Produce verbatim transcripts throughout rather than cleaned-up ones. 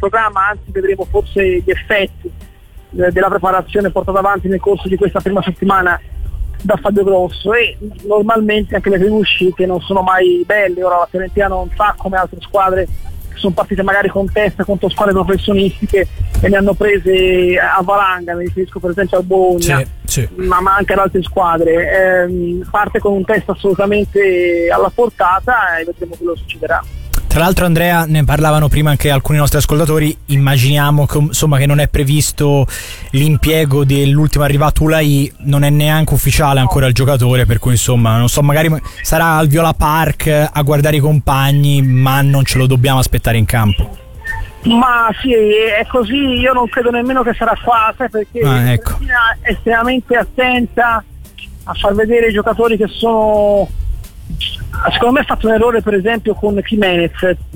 programma, anzi vedremo forse gli effetti eh, della preparazione portata avanti nel corso di questa prima settimana da Fabio Grosso, e normalmente anche le prime uscite non sono mai belle. Ora la Fiorentina non fa come altre squadre che sono partite magari con testa contro squadre professionistiche e ne hanno prese a valanga, mi riferisco per esempio al Bologna, sì, sì. Ma, ma anche ad altre squadre. Eh, parte con un test assolutamente alla portata e vedremo quello che succederà. Tra l'altro, Andrea, ne parlavano prima anche alcuni nostri ascoltatori, immaginiamo che, insomma, che non è previsto l'impiego dell'ultimo arrivato Ulai, non è neanche ufficiale ancora il giocatore, per cui insomma non so, magari sarà al Viola Park a guardare i compagni, ma non ce lo dobbiamo aspettare in campo. Ma sì, è così, io non credo nemmeno che sarà qua, sai, perché ah, ecco. la Fiorentina è estremamente attenta a far vedere i giocatori che sono... Secondo me ha fatto un errore per esempio con Jimenez,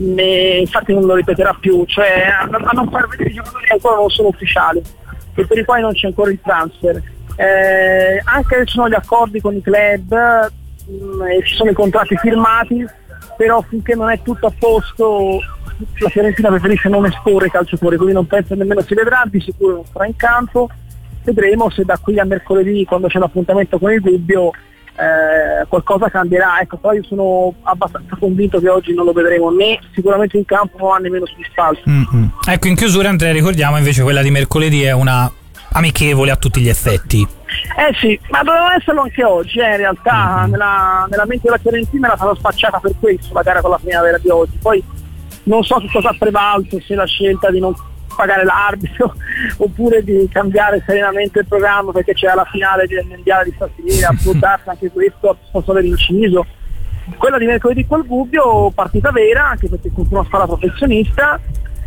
e infatti non lo ripeterà più, cioè a, a non far vedere i giocatori che ancora non sono ufficiali e per i quali non c'è ancora il transfer. Eh, anche se ci sono gli accordi con i club mh, e ci sono i contratti firmati, però finché non è tutto a posto la Fiorentina preferisce non esporre i calciatori, quindi non penso nemmeno si vedrà, di sicuro non sarà in campo. Vedremo se da qui a mercoledì, quando c'è l'appuntamento con il Dubbio, Eh, qualcosa cambierà. Ecco, poi io sono abbastanza convinto che oggi non lo vedremo né sicuramente in campo né nemmeno sugli spalti. Mm-hmm. Ecco, in chiusura, Andrea, ricordiamo invece quella di mercoledì è una amichevole a tutti gli effetti. Eh sì, ma doveva esserlo anche oggi, eh, in realtà mm-hmm. nella, nella mente della Fiorentina era stata spacciata per questo la gara con la primavera di oggi. Poi non so che cosa ha prevalso, se la scelta di non pagare l'arbitro oppure di cambiare serenamente il programma perché c'era la finale del mondiale di stasera, può darsi anche questo, posso aver inciso. Quella di mercoledì col Gubbio, partita vera, anche perché continua a fare la professionista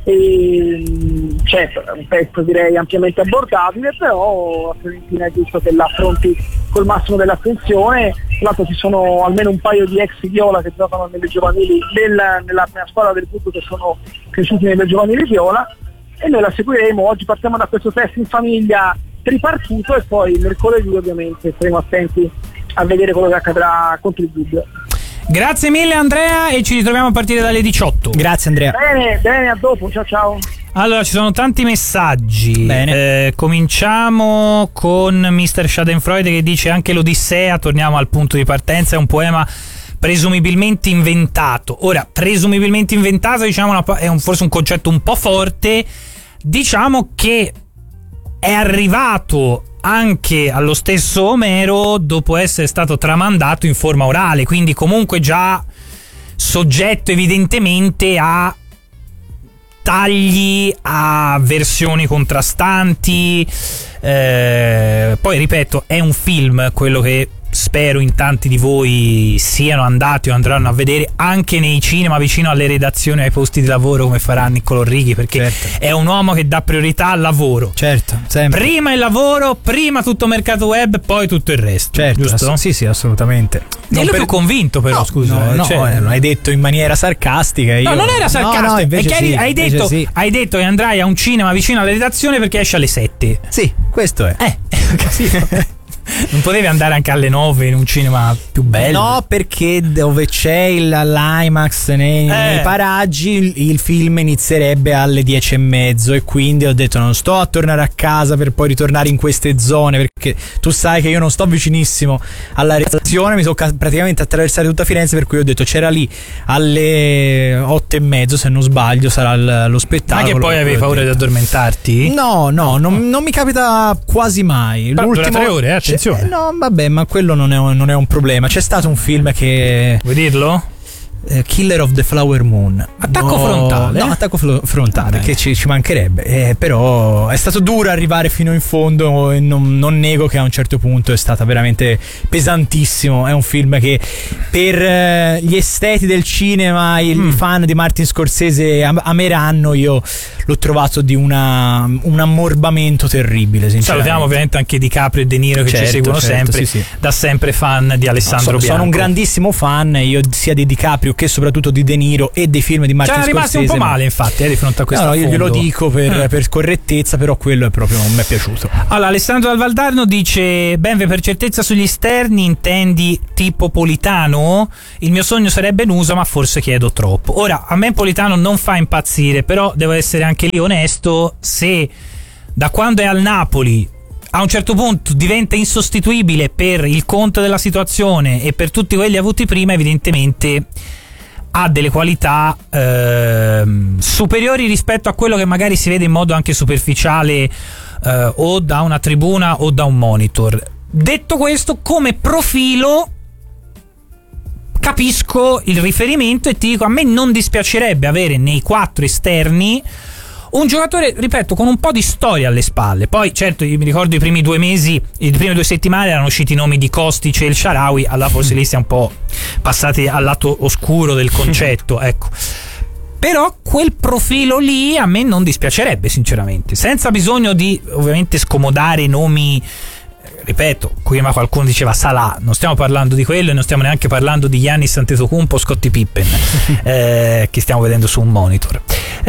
e certo è un pezzo direi ampiamente abbordabile, però la Fiorentina è giusto che l'affronti col massimo dell'attenzione. Tra l'altro ci sono almeno un paio di ex Viola che giocano nelle giovanili del, nella prima squadra del Gubbio, che sono cresciuti nelle giovanili Viola, e noi la seguiremo. Oggi partiamo da questo test in famiglia tripartito e poi mercoledì ovviamente saremo attenti a vedere quello che accadrà contro il Dubbio. Grazie mille Andrea e ci ritroviamo a partire dalle diciotto. Grazie Andrea. Bene, bene, a dopo, ciao ciao. Allora, ci sono tanti messaggi. Bene. Eh, cominciamo con mister Schadenfreude che dice: anche l'Odissea, torniamo al punto di partenza, è un poema presumibilmente inventato. Ora, presumibilmente inventato, diciamo, una, è un, forse un concetto un po' forte. Diciamo che è arrivato anche allo stesso Omero dopo essere stato tramandato in forma orale, quindi comunque già soggetto evidentemente a tagli, a versioni contrastanti. Eh, poi ripeto, è un film, quello che spero in tanti di voi siano andati o andranno a vedere anche nei cinema vicino alle redazioni, ai posti di lavoro, come farà Niccolò Righi, perché certo. È un uomo che dà priorità al lavoro. Certo, sempre. Prima il lavoro, prima tutto mercato web, poi tutto il resto. Certo, giusto? ass- sì, sì, assolutamente. Non per... più convinto, però, no, scusa. No, eh, no, cioè... eh, non hai detto in maniera sarcastica. Io... No, non era sarcastico. No, no, invece hai, sì, hai, invece detto, sì. hai detto che andrai a un cinema vicino alla redazione perché esce alle sette. Sì, questo è. Eh, capito? Non potevi andare anche alle nove in un cinema più bello? No, perché dove c'è il, l'IMAX nei, eh. nei paraggi il, il film inizierebbe alle dieci e mezzo e quindi ho detto non sto a tornare a casa per poi ritornare in queste zone, perché tu sai che io non sto vicinissimo alla redazione, mi tocca praticamente attraversare tutta Firenze, per cui ho detto c'era lì alle otto e mezzo, se non sbaglio sarà l- lo spettacolo. Ma che poi avevi paura di addormentarti? No, no, non, non mi capita quasi mai. Però L'ultimo... dura tre ore, eh, attenzione. Eh, no, vabbè, ma quello non è, non è un problema. C'è stato un film che... Vuoi dirlo? Eh, Killer of the Flower Moon. Attacco no, frontale? No, attacco flo- frontale, che ci, ci mancherebbe. Eh, però è stato duro arrivare fino in fondo e non, non nego che a un certo punto è stata veramente pesantissimo. È un film che per eh, gli esteti del cinema, i mm. fan di Martin Scorsese am- ameranno. Io l'ho trovato di una, un ammorbamento terribile, sinceramente. Salutiamo ovviamente anche DiCaprio e De Niro che certo, ci seguono certo, sempre, sì, sì. Da sempre fan di Alessandro no, sono, Bianco. Sono un grandissimo fan io sia di DiCaprio che soprattutto di De Niro e dei film di Martin Scorsese. Scorsese. C'era rimasti un po' male infatti eh, di fronte a questo. No, no, io glielo affondo. dico per, eh. per correttezza, però quello è proprio non mi è piaciuto. Allora, Alessandro Dal Valdarno dice: Benve, per certezza sugli esterni intendi tipo Politano? Il mio sogno sarebbe Nusa, ma forse chiedo troppo. Ora, a me Politano non fa impazzire, però devo essere anche anche lì onesto, se da quando è al Napoli a un certo punto diventa insostituibile per il conto della situazione e per tutti quelli avuti prima, evidentemente ha delle qualità eh, superiori rispetto a quello che magari si vede in modo anche superficiale eh, o da una tribuna o da un monitor. Detto questo, come profilo capisco il riferimento e ti dico, a me non dispiacerebbe avere nei quattro esterni un giocatore, ripeto, con un po' di storia alle spalle. Poi certo, io mi ricordo i primi due mesi, le prime due settimane erano usciti i nomi di Kostic e El Shaarawy, allora forse lì siamo un po' passati al lato oscuro del concetto, ecco. Però quel profilo lì a me non dispiacerebbe, sinceramente, senza bisogno di ovviamente scomodare nomi. Ripeto, prima qualcuno diceva Salah, non stiamo parlando di quello e non stiamo neanche parlando di Giannis Antetokounmpo o Scottie Pippen eh, che stiamo vedendo su un monitor.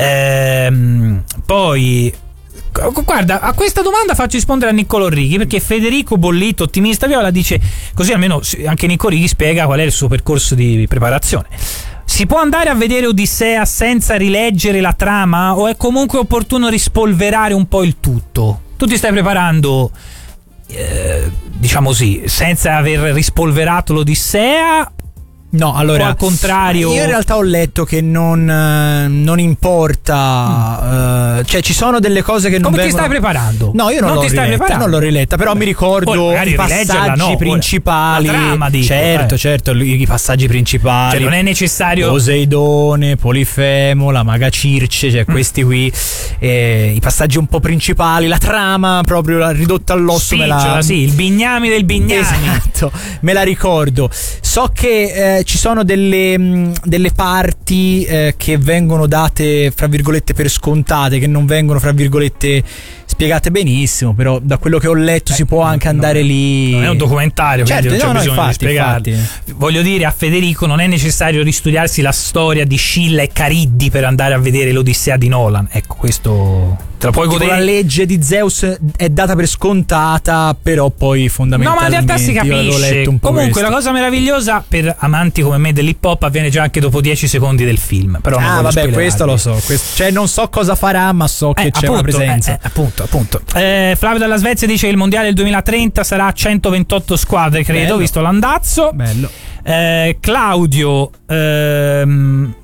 Ehm, poi guarda, a questa domanda faccio rispondere a Niccolò Righi, perché Federico Bollito, ottimista viola, dice così almeno anche Nicco Righi spiega qual è il suo percorso di preparazione. Si può andare a vedere Odissea senza rileggere la trama o è comunque opportuno rispolverare un po' il tutto? Tu ti stai preparando Eh, diciamo così, senza aver rispolverato l'Odissea? No, allora, o al contrario? Io in realtà ho letto che non, eh, non importa, mm. eh, cioè ci sono delle cose che non Come vengono... ti stai preparando? No, io non, non l'ho ti stai riletta, preparando. non l'ho riletta, però mi ricordo i passaggi no, principali. La trama, dico, certo, eh. certo, i passaggi principali. Cioè non è necessario Poseidone, Polifemo, la maga Circe, cioè mm. questi qui, eh, i passaggi un po' principali, la trama proprio la ridotta all'osso. Me la... sì, il bignami del bignami. Esatto, me la ricordo. So che eh, ci sono delle, mh, delle parti eh, che vengono date fra virgolette per scontate, che non vengono fra virgolette spiegate benissimo, però da quello che ho letto eh, si può anche andare no, lì. Non è un documentario, certo, quindi non c'è no, bisogno no, infatti, di spiegarli. infatti. Voglio dire, a Federico non è necessario ristudiarsi la storia di Scilla e Cariddi per andare a vedere l'Odissea di Nolan. Ecco, questo te lo puoi tipo godere. La legge di Zeus è data per scontata, però poi fondamentalmente no, ma in realtà si capisce. Comunque questo. La cosa meravigliosa per amanti come me dell'hip hop avviene già anche dopo dieci secondi del film. Però non ah vabbè, spoilerarvi. questo lo so, questo, cioè non so cosa farà, ma so che eh, c'è appunto, una presenza. eh, eh, appunto, appunto. Eh, Flavio dalla Svezia dice che il mondiale del duemilatrenta sarà a centoventotto squadre, credo, bello, visto l'andazzo. Bello. Eh, Claudio ehm,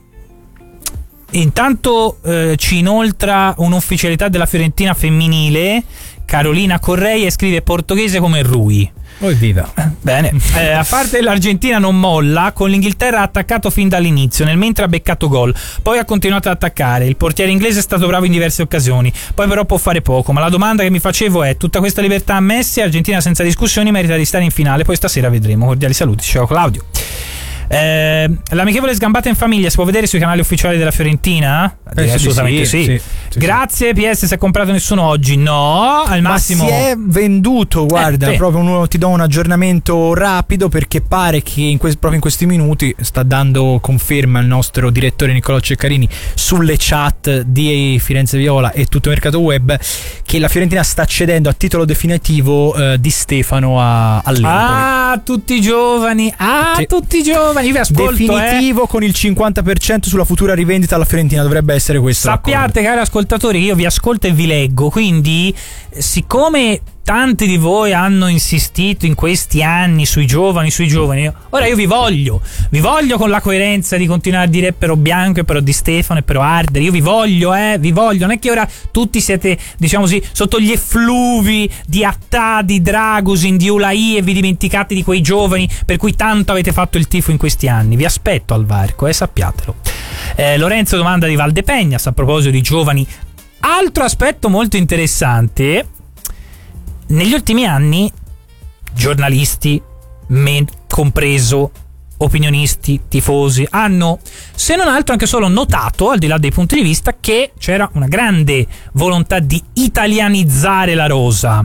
intanto eh, ci inoltra un'ufficialità della Fiorentina femminile, Carolina Correia, e scrive portoghese come Rui. Oh, viva. Bene, eh, a parte l'Argentina non molla, con l'Inghilterra ha attaccato fin dall'inizio, nel mentre ha beccato gol, poi ha continuato ad attaccare. Il portiere inglese è stato bravo in diverse occasioni, poi però può fare poco. Ma la domanda che mi facevo è: tutta questa libertà a Messi, Argentina senza discussioni merita di stare in finale, poi stasera vedremo. Cordiali saluti, ciao Claudio. Eh, l'amichevole sgambata in famiglia si può vedere sui canali ufficiali della Fiorentina? Eh, assolutamente sì, sì, sì, sì. Grazie. P S, si è comprato nessuno oggi? No, al massimo. Ma si è venduto, guarda, eh, sì. proprio un, ti do un aggiornamento rapido, perché pare che in que- proprio in questi minuti sta dando conferma il nostro direttore Niccolò Ceccarini sulle chat di Firenze Viola e tutto il mercato web che la Fiorentina sta cedendo a titolo definitivo eh, Di Stefano a, all'Empoli. Ah, tutti i giovani. Ah, sì. tutti i giovani. Io vi ascolto, definitivo, eh. con il cinquanta per cento sulla futura rivendita alla Fiorentina, dovrebbe essere questo. Sappiate, l'accordo. Cari ascoltatori, io vi ascolto e vi leggo, quindi siccome tanti di voi hanno insistito in questi anni sui giovani, sui giovani, ora io vi voglio, vi voglio con la coerenza di continuare a dire però Bianco e però Di Stefano e però Arder, io vi voglio, eh, vi voglio, non è che ora tutti siete, diciamo così, sotto gli effluvi di Attà, di Dragusin, di Ulai e vi dimenticate di quei giovani per cui tanto avete fatto il tifo in questi anni. Vi aspetto al varco, eh, sappiatelo. Eh, Lorenzo domanda di Valdepegnas a proposito di giovani. Altro aspetto molto interessante: negli ultimi anni giornalisti, me compreso, opinionisti, tifosi, hanno se non altro anche solo notato, al di là dei punti di vista, che c'era una grande volontà di italianizzare la rosa.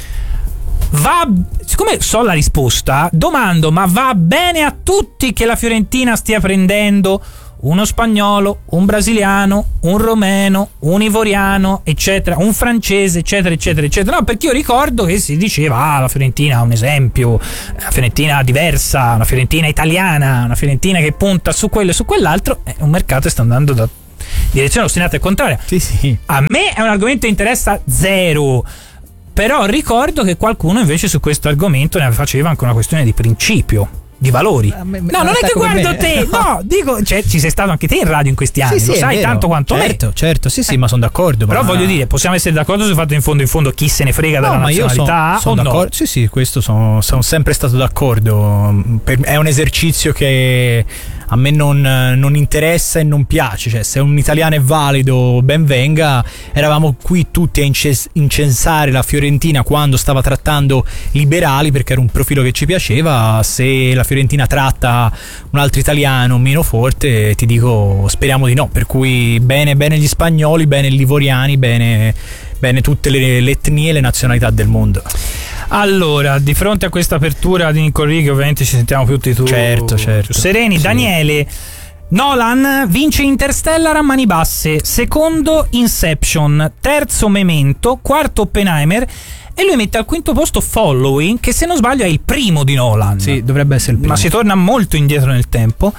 Va, siccome so la risposta, domando: ma va bene a tutti che la Fiorentina stia prendendo uno spagnolo, un brasiliano, un romeno, un ivoriano, eccetera, un francese, eccetera, eccetera, eccetera? No, perché io ricordo che si diceva: ah, la Fiorentina ha un esempio, una Fiorentina diversa, una Fiorentina italiana, una Fiorentina che punta su quello e su quell'altro. È un mercato che sta andando da direzione ostinata e contraria. Sì, sì. A me è un argomento che interessa zero, però ricordo che qualcuno invece su questo argomento ne faceva anche una questione di principio, di valori. Me, no, non è che guardo te, no, no dico, cioè, ci sei stato anche te in radio in questi anni, sì, lo sì, sai tanto quanto certo, me. Certo, sì, sì, ma sono d'accordo. Però ma... voglio dire, possiamo essere d'accordo sul fatto in fondo in fondo chi se ne frega della no, nazionalità ma io son, son o d'accordo. no? Sì, sì, questo sono, sono sempre stato d'accordo. Per, è un esercizio che a me non, non interessa e non piace, cioè se un italiano è valido ben venga. Eravamo qui tutti a inces- incensare la Fiorentina quando stava trattando liberali perché era un profilo che ci piaceva. Se la Fiorentina tratta un altro italiano meno forte, ti dico speriamo di no, per cui bene, bene gli spagnoli, bene gli livoriani, bene, bene tutte le, le etnie e le nazionalità del mondo. Allora, di fronte a questa apertura di Nicole Righi, ovviamente ci sentiamo più tutti tu, certo, certo. sereni. Sì. Daniele, Nolan vince Interstellar a mani basse, secondo Inception, terzo Memento, quarto Oppenheimer, e lui mette al quinto posto Following, che se non sbaglio è il primo di Nolan. Sì, dovrebbe essere il primo. Ma si torna molto indietro nel tempo.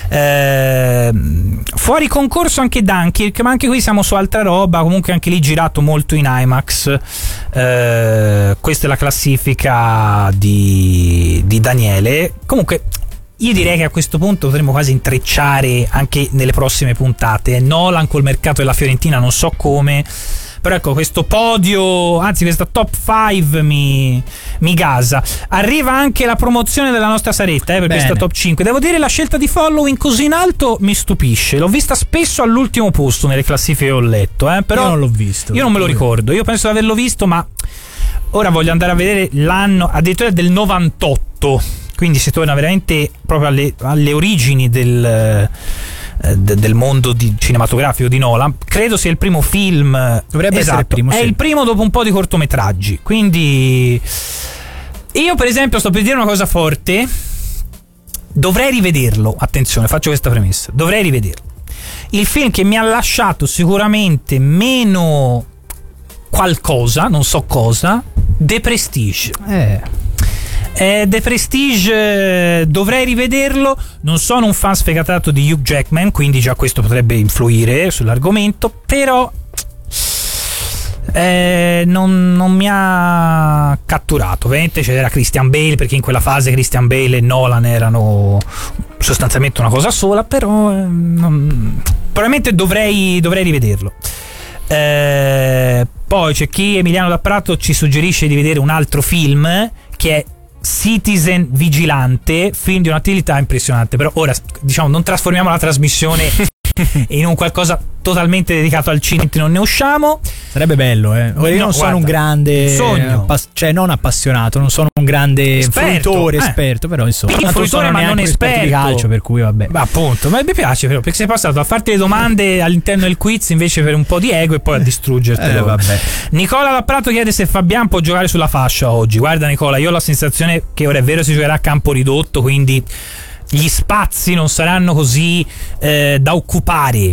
Eh, fuori concorso anche Dunkirk, ma anche qui siamo su altra roba. Comunque anche lì girato molto in IMAX. Eh, questa è la classifica di, di Daniele. Comunque io direi che a questo punto potremmo quasi intrecciare anche nelle prossime puntate. Nolan col mercato della Fiorentina, non so come. Però ecco, questo podio, anzi questa top cinque mi, mi gasa. Arriva anche la promozione della nostra Saretta eh, per Bene. questa top cinque. Devo dire, la scelta di Following così in alto mi stupisce. L'ho vista spesso all'ultimo posto nelle classifiche che ho letto, eh, però io non l'ho visto. Io non me lo ricordo. Io penso di averlo visto, ma ora voglio andare a vedere l'anno, addirittura del novantotto. Quindi si torna veramente proprio alle, alle origini del... del mondo di cinematografico di Nolan. Credo sia il primo film. Dovrebbe esatto, essere il primo, è sì. il primo dopo un po' di cortometraggi. Quindi io per esempio sto per dire una cosa forte. Dovrei rivederlo. Attenzione, faccio questa premessa. Dovrei rivederlo. Il film che mi ha lasciato sicuramente meno qualcosa, non so cosa, The Prestige. Eh Eh, The Prestige, eh, dovrei rivederlo. Non sono un fan sfegatato di Hugh Jackman, quindi già questo potrebbe influire sull'argomento, però eh, non, non mi ha catturato. Ovviamente c'era Christian Bale, perché in quella fase Christian Bale e Nolan erano sostanzialmente una cosa sola, però eh, non, probabilmente dovrei, dovrei rivederlo. Eh, poi c'è chi, Emiliano da Prato, ci suggerisce di vedere un altro film che è Citizen Vigilante, film di un'attività impressionante. Però ora, diciamo, non trasformiamo la trasmissione in un qualcosa totalmente dedicato al cinema, non ne usciamo. Sarebbe bello, eh. Ora io No, non sono guarda, un grande sogno. appass- cioè non appassionato, non sono un grande Esperto, fruitore, eh. esperto, però insomma, Quindi tanto fruitore, sono ma non neanche un esperto di esperto. calcio, per cui vabbè. Ma appunto, ma mi piace però, perché sei passato a farti le domande all'interno del quiz invece per un po' di ego e poi a distruggertelo. Eh, vabbè. Nicola da Prato chiede se Fabian può giocare sulla fascia oggi. Guarda Nicola, io ho la sensazione che ora è vero si giocherà a campo ridotto, quindi gli spazi non saranno così eh, da occupare.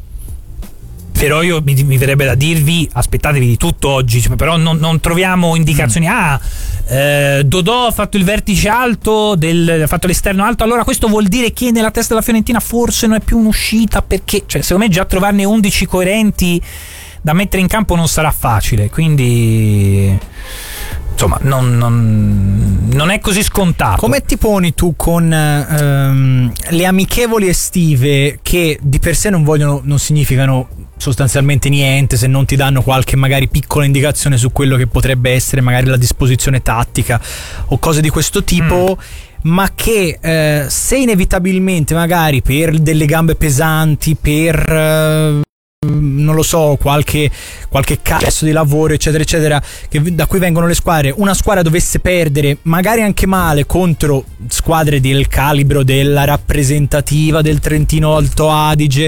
Però io mi, mi verrebbe da dirvi aspettatevi di tutto oggi, cioè, però non, non troviamo indicazioni. mm. ah eh, Dodò ha fatto il vertice alto del, ha fatto l'esterno alto, allora questo vuol dire che nella testa della Fiorentina forse non è più un'uscita, perché cioè, secondo me già trovarne undici coerenti da mettere in campo non sarà facile, quindi insomma non, non, non è così scontato. Come ti poni tu con ehm, le amichevoli estive, che di per sé non vogliono, non significano sostanzialmente niente se non ti danno qualche magari piccola indicazione su quello che potrebbe essere magari la disposizione tattica o cose di questo tipo, mm. ma che eh, se inevitabilmente magari per delle gambe pesanti, per eh, non lo so, qualche qualche cazzo di lavoro eccetera eccetera, che da cui vengono le squadre, una squadra dovesse perdere magari anche male contro squadre del calibro della rappresentativa del Trentino Alto Adige,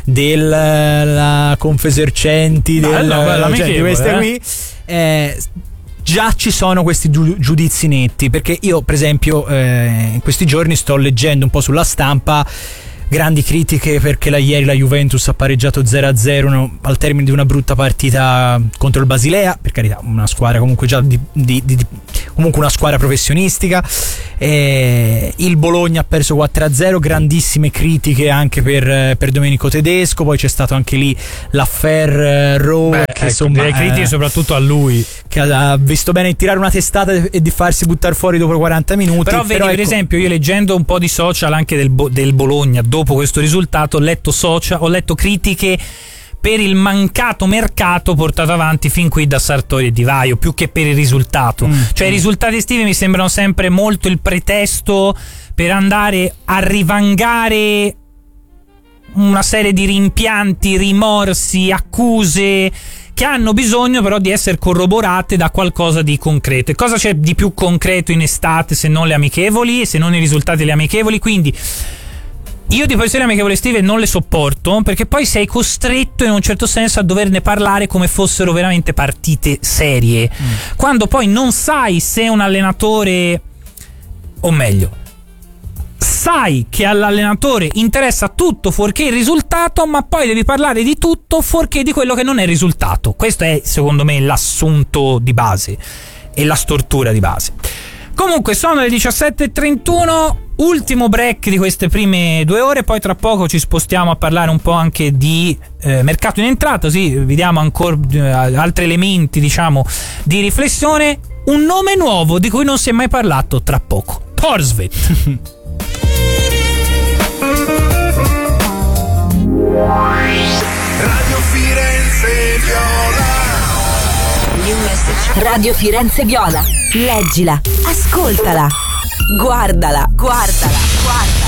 della Confesercenti, del, bello, bello, cioè, di queste eh? qui eh, già ci sono questi giu- giudizi netti, perché io per esempio eh, in questi giorni sto leggendo un po' sulla stampa grandi critiche perché la, ieri la Juventus ha pareggiato zero a zero no, al termine di una brutta partita contro il Basilea, per carità una squadra comunque già di, di, di, di comunque una squadra professionistica. E il Bologna ha perso quattro a zero, grandissime critiche anche per, per Domenico Tedesco. Poi c'è stato anche lì l'affair Rome, che ecco, insomma le critiche eh, soprattutto a lui, che ha visto bene tirare una testata e di farsi buttare fuori dopo quaranta minuti. però vedi, però per ecco, esempio, io leggendo un po' di social anche del, del Bologna dopo questo risultato, ho letto social, ho letto critiche per il mancato mercato portato avanti fin qui da Sartori e Di Vaio, più che per il risultato. Mm. Cioè, mm. i risultati estivi mi sembrano sempre molto il pretesto per andare a rivangare una serie di rimpianti, rimorsi, accuse che hanno bisogno però di essere corroborate da qualcosa di concreto. E cosa c'è di più concreto in estate se non le amichevoli e se non i risultati delle amichevoli? Quindi io di per sé le amichevoli estive non le sopporto, perché poi sei costretto in un certo senso a doverne parlare come fossero veramente partite serie, mm. quando poi non sai se un allenatore, o meglio, sai che all'allenatore interessa tutto fuorché il risultato, ma poi devi parlare di tutto fuorché di quello che non è il risultato. Questo è secondo me l'assunto di base e la stortura di base. Comunque sono le diciassette e trentuno, ultimo break di queste prime due ore, poi tra poco ci spostiamo a parlare un po' anche di eh, mercato in entrata, sì, vediamo ancora eh, altri elementi, diciamo, di riflessione. Un nome nuovo di cui non si è mai parlato, tra poco, Porsvet. Radio Firenze Viola. Radio Firenze Viola. Leggila, ascoltala, guardala, guardala, guardala.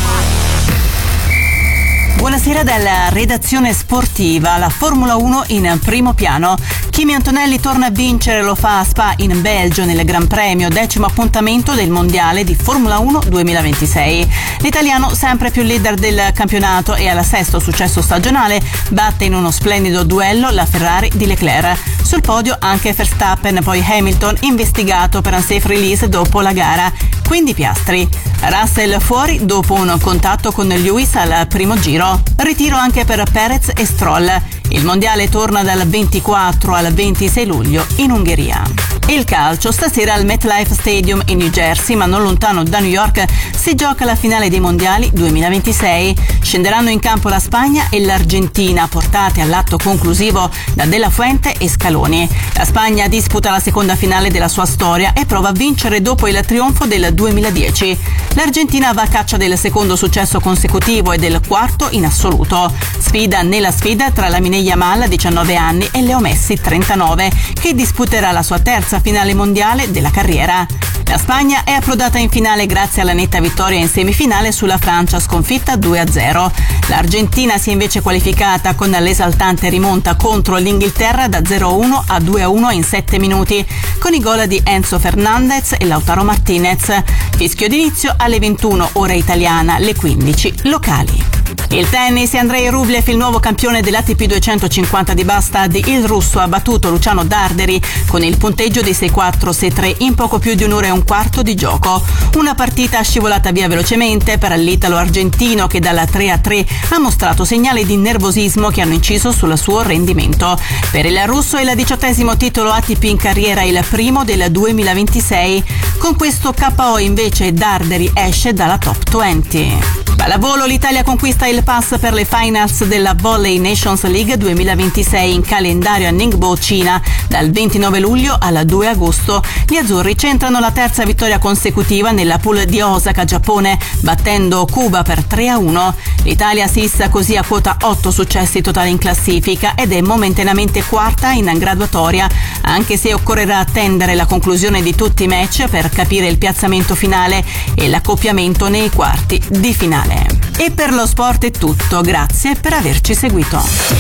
Buonasera dalla redazione sportiva. La Formula uno in primo piano. Kimi Antonelli torna a vincere, lo fa a Spa in Belgio nel Gran Premio, decimo appuntamento del mondiale di Formula uno duemilaventisei. L'italiano, sempre più leader del campionato e al sesto successo stagionale, batte in uno splendido duello la Ferrari di Leclerc. Sul podio anche Verstappen, poi Hamilton, investigato per un safe release dopo la gara. Quindi Piastri. Russell fuori dopo un contatto con Lewis al primo giro. Ritiro anche per Perez e Stroll. Il mondiale torna dal ventiquattro al ventisei luglio in Ungheria. Il calcio, stasera al MetLife Stadium in New Jersey, ma non lontano da New York, si gioca la finale dei mondiali duemilaventisei. Scenderanno in campo la Spagna e l'Argentina, portate all'atto conclusivo da De La Fuente e Scaloni. La Spagna disputa la seconda finale della sua storia e prova a vincere dopo il trionfo del duemiladieci. L'Argentina va a caccia del secondo successo consecutivo e del quarto in assoluto. Sfida nella sfida tra Lamine Yamal, diciannove anni, e Leo Messi, trentanove, che disputerà la sua terza finale mondiale della carriera. La Spagna è approdata in finale grazie alla netta vittoria in semifinale sulla Francia, sconfitta due a zero. L'Argentina si è invece qualificata con l'esaltante rimonta contro l'Inghilterra da zero a uno a due a uno in sette minuti, con i gol di Enzo Fernandez e Lautaro Martinez. Fischio d'inizio alle ventuno, ora italiana, le quindici locali. Il tennis, Andrei Rublev, il nuovo campione dell'A T P duecentocinquanta di Bastad. Il russo ha battuto Luciano Darderi con il punteggio di sei quattro sei tre in poco più di un'ora e un quarto di gioco. Una partita scivolata via velocemente per l'italo argentino, che dalla tre a tre ha mostrato segnali di nervosismo che hanno inciso sul suo rendimento. Per il russo è il diciottesimo titolo A T P in carriera, il primo del duemilaventisei. Con questo K O invece Darderi esce dalla top venti. Pallavolo, l'Italia conquista il pass per le finals della Volley Nations League duemilaventisei in calendario a Ningbo, Cina, dal ventinove luglio al due agosto. Gli azzurri centrano la terza vittoria consecutiva nella pool di Osaka, Giappone, battendo Cuba per tre a uno. L'Italia si issa così a quota otto successi totali in classifica ed è momentaneamente quarta in graduatoria, anche se occorrerà attendere la conclusione di tutti i match per capire il piazzamento finale e l'accoppiamento nei quarti di finale. E per lo sport è tutto, grazie per averci seguito.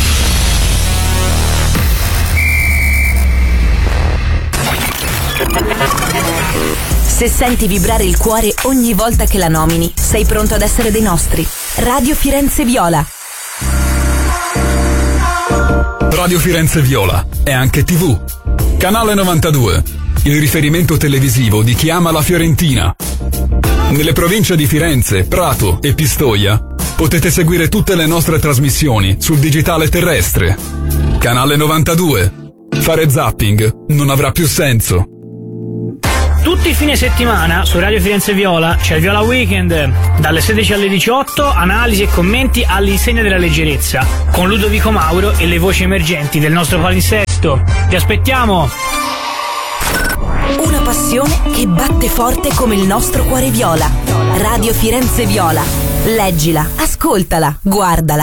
Se senti vibrare il cuore ogni volta che la nomini, sei pronto ad essere dei nostri. Radio Firenze Viola. Radio Firenze Viola è anche tivù. Canale novantadue, il riferimento televisivo di chi ama la Fiorentina. Nelle province di Firenze, Prato e Pistoia Potete seguire tutte le nostre trasmissioni sul digitale terrestre. Canale novantadue. Fare zapping non avrà più senso. Tutti i fine settimana su Radio Firenze Viola c'è il Viola Weekend, dalle sedici alle diciotto, analisi e commenti all'insegna della leggerezza, con Ludovico Mauro e le voci emergenti del nostro palinsesto. Vi aspettiamo! Una passione che batte forte come il nostro cuore viola. Radio Firenze Viola. Leggila, ascoltala, guardala.